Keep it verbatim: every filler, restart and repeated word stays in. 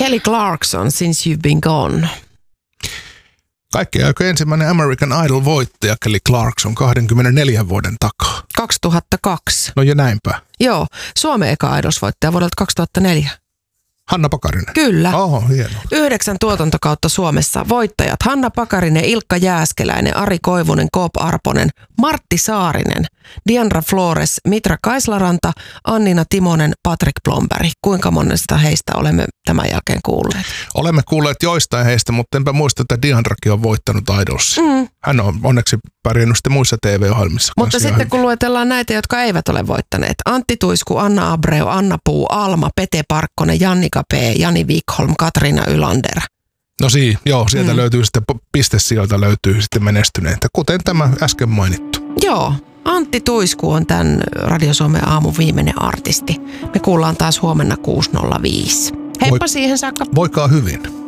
Kelly Clarkson, Since You've Been Gone. Kaikki aika ensimmäinen American Idol-voittaja Kelly Clarkson kaksikymmentäneljä vuoden takaa. kaksituhattakaksi. No ja näinpä. Joo, Suomen eka Idols-voittaja vuodelta kaksituhattaneljä. Hanna Pakarinen. Kyllä. Oho, hienoa. Yhdeksän tuotantokautta Suomessa. Voittajat Hanna Pakarinen, Ilkka Jääskeläinen, Ari Koivunen, Koop Arponen, Martti Saarinen, Diandra Flores, Mitra Kaislaranta, Annina Timonen, Patrick Blomberg. Kuinka monesta heistä olemme tämän jälkeen kuulleet? Olemme kuulleet joistain heistä, mutta enpä muista, että Diandrakin on voittanut Idolsia. Mm. Hän on onneksi pärjännyt sitten muissa T V-ohjelmissa. Mutta sitten hyvin. Kun luetellaan näitä, jotka eivät ole voittaneet. Antti Tuisku, Anna Abreu, Anna Puu, Alma, Pete Parkkonen, Jannika P, Jani Wikholm, Katriina Ylander. No siinä, joo, sieltä mm. löytyy sitten, pistesijoilta löytyy sitten menestyneitä, kuten tämä äsken mainittu. Joo, Antti Tuisku on tämän Radio Suomen aamun viimeinen artisti. Me kuullaan taas huomenna kuusi nolla viisi. Heippa Voi, siihen saakka. Voikaa hyvin.